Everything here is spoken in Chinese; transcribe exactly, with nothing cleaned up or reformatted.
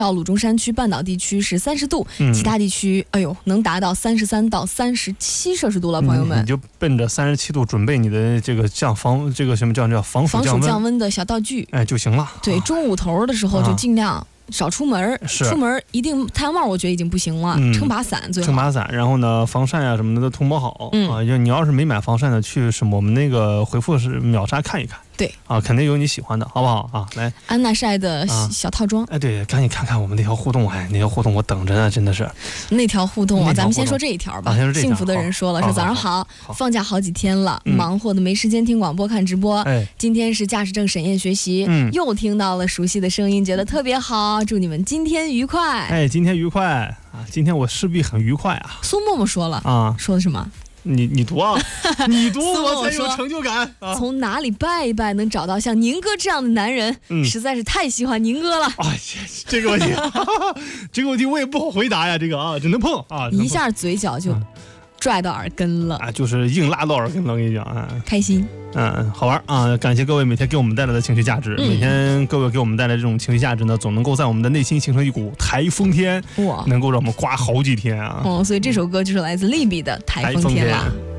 到鲁中山区半岛地区是三十度， 嗯、 其他地区哎呦能达到三十三到三十七摄氏度了，朋友们。 嗯、你就奔着三十七度准备你的这个降防这个什么叫叫防暑降温防暑降温的小道具， 哎就行了。 对，中午头的时候就尽量。少出门，出门一定太阳帽，我觉得已经不行了。嗯、撑把伞最好。 撑把伞，然后呢，防晒啊什么的都涂抹好、嗯、啊。就你要是没买防晒的，去什么我们那个回复是秒杀看一看。 对啊，肯定有你喜欢的，好不好啊？来， 安娜晒的小套装。 哎，对，赶紧看看我们那条互动，哎，那条互动我等着呢，真的是。 那条互动啊，咱们先说这一条吧。 啊、 幸福的人说了，说早上好，放假好几天了， 嗯、 忙活的没时间听广播看直播。 哎， 今天是驾驶证审验学习， 嗯， 又听到了熟悉的声音，觉得特别好，祝你们今天愉快。 哎，今天愉快啊！今天我势必很愉快啊。 苏默默说了啊， 说的什么？ 你你读啊，你读我才有成就感。啊、 从哪里拜一拜能找到像宁哥这样的男人？嗯、实在是太喜欢宁哥了。 哎，这个问题，这个问题我也不好回答呀。这个啊，只能碰啊， 一下嘴角就拽到耳根了、 嗯、啊，就是硬拉到耳根了。我跟你讲啊， 开心。 嗯，好玩啊！感谢各位每天给我们带来的情绪价值，嗯、每天各位给我们带来这种情绪价值呢，总能够在我们的内心形成一股台风天，哇，能够让我们刮好几天啊！ 哦，所以这首歌就是来自利比的《台风天》了。